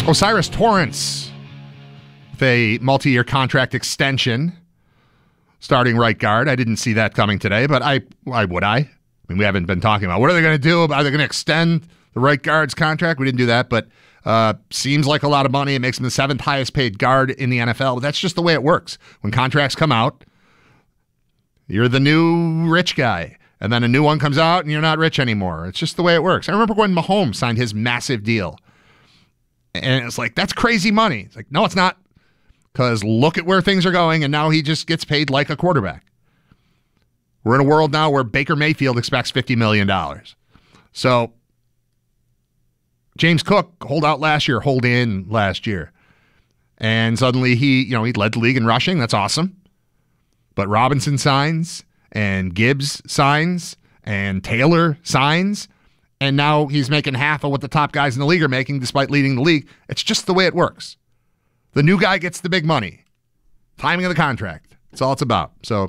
O'Cyrus Torrence with a multi-year contract extension, starting right guard. I didn't see that coming today, but why would I? I mean, we haven't been talking about what are they going to do? Are they going to extend the right guard's contract? We didn't do that, but seems like a lot of money. It makes him the 7th highest paid guard in the NFL. But that's just the way it works. When contracts come out, you're the new rich guy. And then a new one comes out and you're not rich anymore. It's just the way it works. I remember when Mahomes signed his massive deal. And it's like, that's crazy money. It's like, no, it's not. Because look at where things are going, and now he just gets paid like a quarterback. We're in a world now where Baker Mayfield expects $50 million. So James Cook, hold out last year, hold in last year. And suddenly he led the league in rushing. That's awesome. But Robinson signs, and Gibbs signs, and Taylor signs. And now he's making half of what the top guys in the league are making despite leading the league. It's just the way it works. The new guy gets the big money. Timing of the contract. That's all it's about. So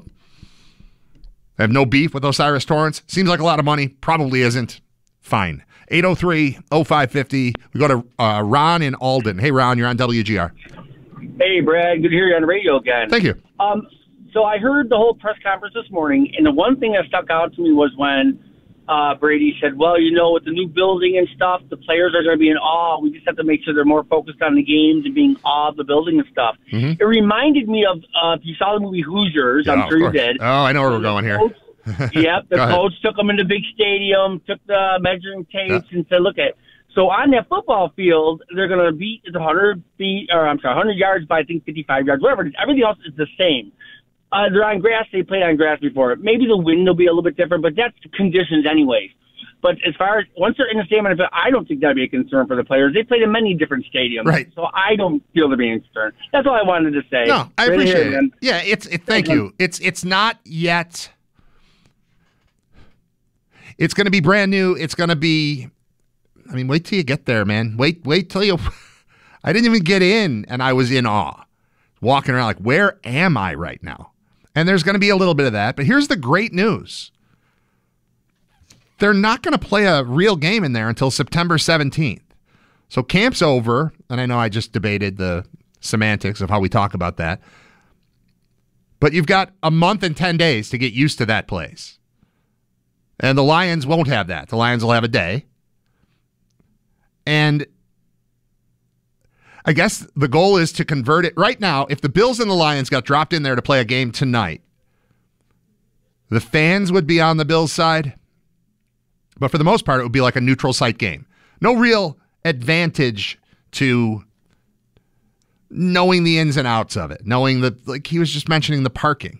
I have no beef with O'Cyrus Torrence. Seems like a lot of money. Probably isn't. Fine. 803-0550. We go to Ron in Alden. Hey, Ron, you're on WGR. Hey, Brad. Good to hear you on the radio again. Thank you. So I heard the whole press conference this morning, and the one thing that stuck out to me was when Brady said, well, with the new building and stuff, the players are going to be in awe. We just have to make sure they're more focused on the games and being in awe of the building and stuff. Mm-hmm. It reminded me of, if you saw the movie Hoosiers, I'm sure you did. Oh, I know where we're going here. Yep, the coach took them into big stadium, took the measuring tapes, and said, look at. So on that football field, they're going to beat the 100 yards by, I think, 55 yards, whatever it is. Everything else is the same. They're on grass. They played on grass before. Maybe the wind will be a little bit different, but that's the conditions anyways. But as far as once they're in the stadium, I don't think that'd be a concern for the players. They played in many different stadiums, right? So I don't feel they're being concerned. That's all I wanted to say. No, I appreciate it. Yeah, thank you. It's not yet. It's going to be brand new. It's going to be. I mean, wait till you get there, man. Wait till you. I didn't even get in, and I was in awe, walking around like, where am I right now? And there's going to be a little bit of that. But here's the great news. They're not going to play a real game in there until September 17th. So camp's over, and I know I just debated the semantics of how we talk about that. But you've got a month and 10 days to get used to that place. And the Lions won't have that. The Lions will have a day. And I guess the goal is to convert it. Right now, if the Bills and the Lions got dropped in there to play a game tonight, the fans would be on the Bills' side. But for the most part, it would be like a neutral site game. No real advantage to knowing the ins and outs of it, knowing that, like he was just mentioning, the parking.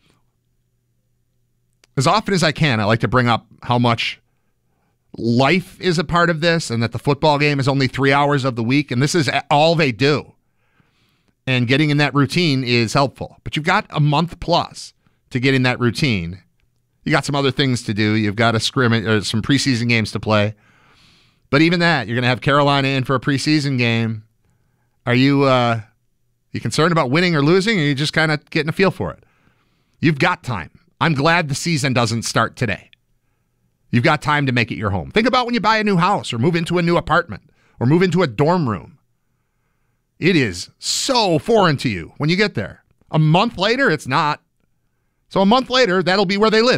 As often as I can, I like to bring up how much life is a part of this and that the football game is only 3 hours of the week, and this is all they do. And getting in that routine is helpful. But you've got a month plus to get in that routine. You got some other things to do. You've got a scrimmage or some preseason games to play. But even that, you're going to have Carolina in for a preseason game. Are you concerned about winning or losing, or are you just kind of getting a feel for it? You've got time. I'm glad the season doesn't start today. You've got time to make it your home. Think about when you buy a new house or move into a new apartment or move into a dorm room. It is so foreign to you when you get there. A month later, it's not. So a month later, that'll be where they live.